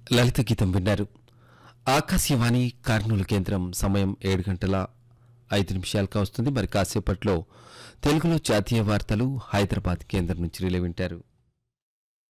లలిత గీతం విన్నారు. ఆకాశవాణి కర్నూలు కేంద్రం సమయం 7:05 కావస్తుంది. మరి కాసేపట్లో తెలుగులో జాతీయ వార్తలు హైదరాబాద్ కేంద్రం నుంచి రిలే వింటారు.